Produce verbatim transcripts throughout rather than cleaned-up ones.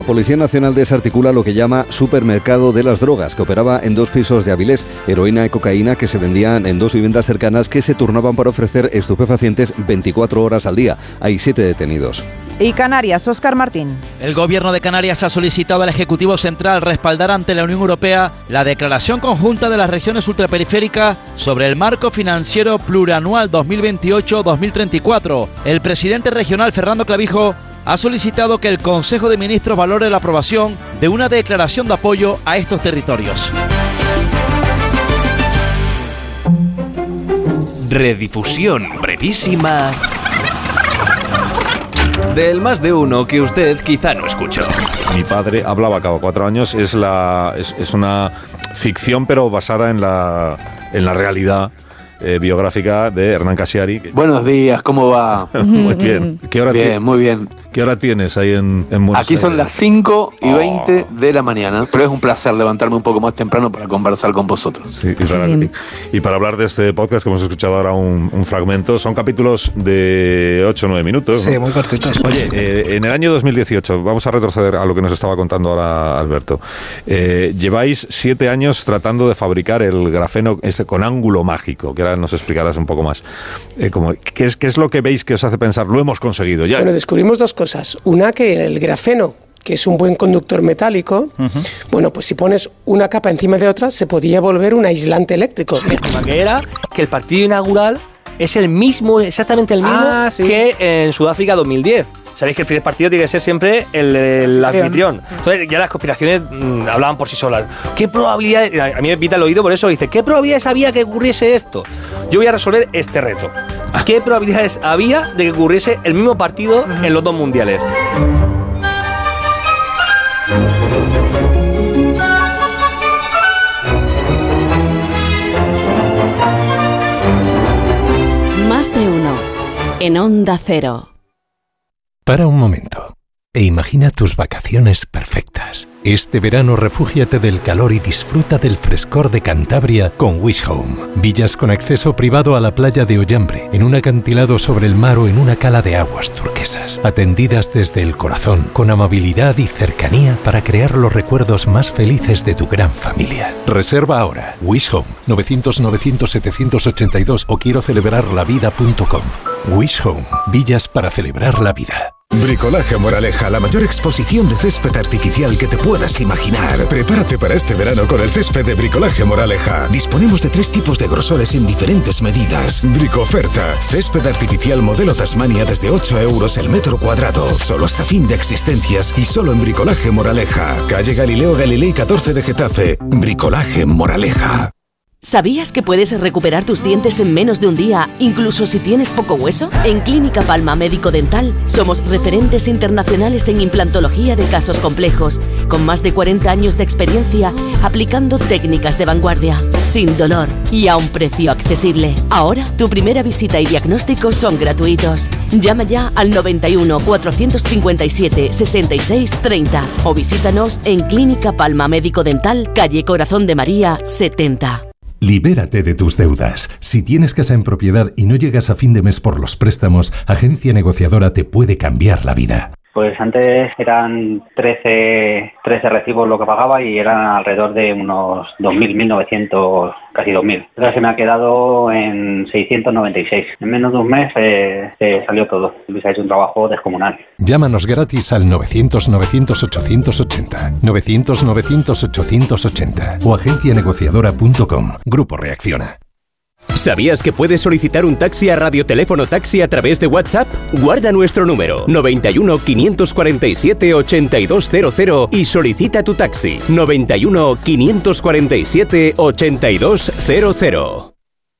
La Policía Nacional desarticula lo que llama supermercado de las drogas, que operaba en dos pisos de Avilés, heroína y cocaína que se vendían en dos viviendas cercanas que se turnaban para ofrecer estupefacientes veinticuatro horas al día. Hay siete detenidos. Y Canarias, Óscar Martín. El Gobierno de Canarias ha solicitado al Ejecutivo Central respaldar ante la Unión Europea la declaración conjunta de las regiones ultraperiféricas sobre el marco financiero plurianual dos mil veintiocho a dos mil treinta y cuatro. El presidente regional, Fernando Clavijo, ha solicitado que el Consejo de Ministros valore la aprobación de una declaración de apoyo a estos territorios. Redifusión brevísima del Más de Uno que usted quizá no escuchó. Mi padre hablaba cada cuatro años. Es, la, es, es una ficción, pero basada en la, en la realidad Eh, biográfica de Hernán Casiari. Buenos días, ¿cómo va? Muy bien. ¿Qué hora bien, muy bien. ¿Qué hora tienes ahí en, en Buenos Aquí Aires? son las cinco y veinte oh. de la mañana, pero es un placer levantarme un poco más temprano para conversar con vosotros. Sí, y, para, y, y para hablar de este podcast que hemos escuchado ahora un, un fragmento, son capítulos de ocho o nueve minutos, Sí, ¿no? muy cortitos. Oye, eh, en el año dos mil dieciocho, vamos a retroceder a lo que nos estaba contando ahora Alberto. Eh, lleváis siete años tratando de fabricar el grafeno este con ángulo mágico, que ahora nos explicarás un poco más. Eh, como, ¿qué, es, ¿Qué es lo que veis que os hace pensar? Lo hemos conseguido ya. Bueno, descubrimos dos cosas. Una, que el grafeno, que es un buen conductor metálico, uh-huh. bueno, pues si pones una capa encima de otra, se podía volver un aislante eléctrico. Que era que el partido inaugural es el mismo, exactamente el mismo ah, sí. que en Sudáfrica dos mil diez. Sabéis que el primer partido tiene que ser siempre el, el anfitrión. Entonces ya las conspiraciones mmm, hablaban por sí solas. ¿Qué probabilidades? A mí me pita el oído por eso, dice, ¿qué probabilidades había que ocurriese esto? Yo voy a resolver este reto. ¿Qué probabilidades había de que ocurriese el mismo partido en los dos mundiales? Más de uno en Onda Cero. Para un momento e imagina tus vacaciones perfectas. Este verano refúgiate del calor y disfruta del frescor de Cantabria con Wish Home. Villas con acceso privado a la playa de Ollambre, en un acantilado sobre el mar o en una cala de aguas turquesas. Atendidas desde el corazón, con amabilidad y cercanía para crear los recuerdos más felices de tu gran familia. Reserva ahora. Wish Home, novecientos novecientos setecientos ochenta y dos o quiero celebrar la vida punto com. Wish Home, villas para celebrar la vida. Bricolaje Moraleja, la mayor exposición de césped artificial que te puedas imaginar. Prepárate para este verano con el césped de Bricolaje Moraleja. Disponemos de tres tipos de grosores en diferentes medidas. Bricoferta, césped artificial modelo Tasmania desde ocho euros el metro cuadrado. Solo hasta fin de existencias y solo en Bricolaje Moraleja. Calle Galileo Galilei catorce de Getafe. Bricolaje Moraleja. ¿Sabías que puedes recuperar tus dientes en menos de un día, incluso si tienes poco hueso? En Clínica Palma Médico Dental somos referentes internacionales en implantología de casos complejos, con más de cuarenta años de experiencia aplicando técnicas de vanguardia, sin dolor y a un precio accesible. Ahora, tu primera visita y diagnóstico son gratuitos. Llama ya al noventa y uno, cuatrocientos cincuenta y siete, sesenta y seis, treinta o visítanos en Clínica Palma Médico Dental, calle Corazón de María, setenta. Libérate de tus deudas. Si tienes casa en propiedad y no llegas a fin de mes por los préstamos, Agencia Negociadora te puede cambiar la vida. Pues antes eran trece, trece recibos lo que pagaba y eran alrededor de unos dos mil, mil novecientos, casi dos mil. Ahora se me ha quedado en seiscientos noventa y seis. En menos de un mes eh, se salió todo. Luis ha hecho un trabajo descomunal. Llámanos gratis al novecientos, novecientos, ochocientos ochenta, novecientos, novecientos, ochocientos ochenta o agencia negociadora punto com. Grupo Reacciona. ¿Sabías que puedes solicitar un taxi a Radioteléfono Taxi a través de WhatsApp? Guarda nuestro número noventa y uno, quinientos cuarenta y siete, ochenta y dos cero cero y solicita tu taxi noventa y uno, quinientos cuarenta y siete, ochenta y dos cero cero.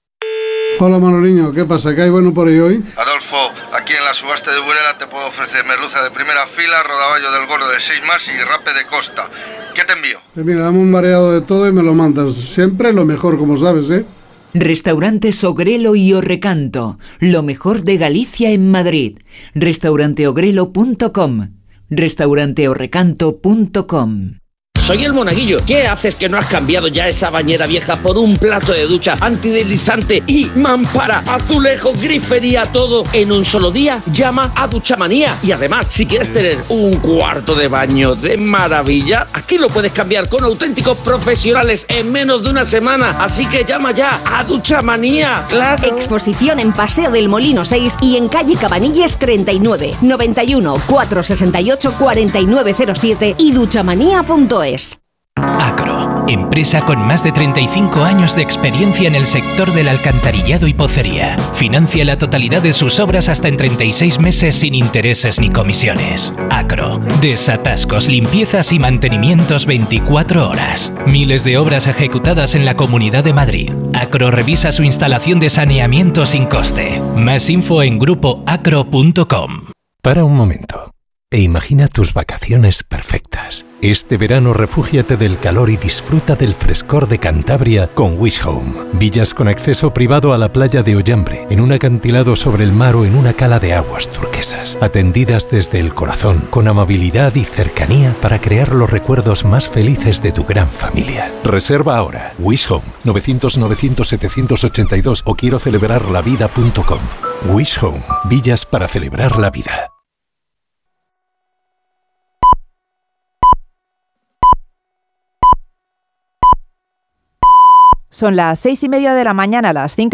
Hola Manoliño, ¿qué pasa? ¿Qué hay bueno por ahí hoy? Adolfo, aquí en la subasta de Burela te puedo ofrecer merluza de primera fila, rodaballo del gordo de seis más y rape de costa. ¿Qué te envío? Pues mira, dame un mareado de todo y me lo mandas. Siempre lo mejor, como sabes, ¿eh? Restaurantes Ogrelo y Orrecanto, lo mejor de Galicia en Madrid. restaurante ogrelo punto com, restaurante orrecanto punto com. soy el Monaguillo. ¿Qué haces que no has cambiado ya esa bañera vieja por un plato de ducha antideslizante y mampara, azulejo, grifería, todo en un solo día? Llama a Duchamanía. Y además, si quieres tener un cuarto de baño de maravilla, aquí lo puedes cambiar con auténticos profesionales en menos de una semana. Así que llama ya a Duchamanía. ¡Claro! Exposición en Paseo del Molino seis y en calle Cabanilles treinta y nueve, noventa y uno, cuatrocientos sesenta y ocho, cuarenta y nueve cero siete y duchamanía punto es. Acro, empresa con más de treinta y cinco años de experiencia en el sector del alcantarillado y pocería. Financia la totalidad de sus obras hasta en treinta y seis meses sin intereses ni comisiones. Acro, desatascos, limpiezas y mantenimientos veinticuatro horas. Miles de obras ejecutadas en la Comunidad de Madrid. Acro revisa su instalación de saneamiento sin coste. Más info en grupo acro punto com. Para un momento e imagina tus vacaciones perfectas. Este verano refúgiate del calor y disfruta del frescor de Cantabria con Wish Home. Villas con acceso privado a la playa de Ollambre, en un acantilado sobre el mar o en una cala de aguas turquesas. Atendidas desde el corazón, con amabilidad y cercanía para crear los recuerdos más felices de tu gran familia. Reserva ahora. Wish Home, novecientos novecientos setecientos ochenta y dos o quiero celebrar la vida punto com. Wish Home, villas para celebrar la vida. Son las seis y media de la mañana, las cinco.